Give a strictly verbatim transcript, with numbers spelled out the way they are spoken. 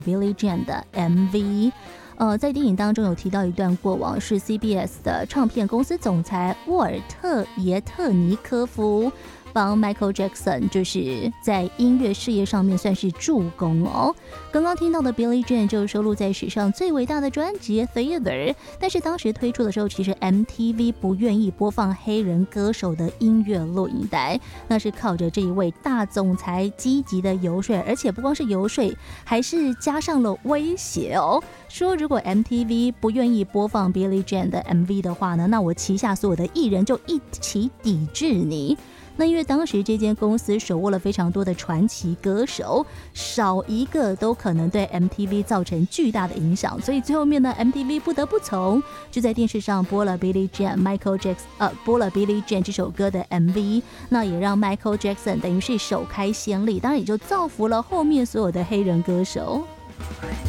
Billie Jean 的 M V。呃，在电影当中有提到一段过往，是 C B S 的唱片公司总裁沃尔特·耶特尼科夫帮 Michael Jackson 就是在音乐事业上面算是助攻哦。刚刚听到的 Billie Jean 就收录在史上最伟大的专辑 Theater， 但是当时推出的时候，其实 M T V 不愿意播放黑人歌手的音乐录影带，那是靠着这一位大总裁积极的游说，而且不光是游说，还是加上了威胁哦，说如果 M T V 不愿意播放 Billie Jean 的 M V 的话呢，那我旗下所有的艺人就一起抵制你。那因为当时这间公司手握了非常多的传奇歌手，少一个都可能对 M T V 造成巨大的影响，所以最后面呢 M T V 不得不从，就在电视上播了 Billie Jean Michael Jackson 呃播了 Billie Jean 这首歌的 M V， 那也让 Michael Jackson 等于是首开先例，当然也就造福了后面所有的黑人歌手。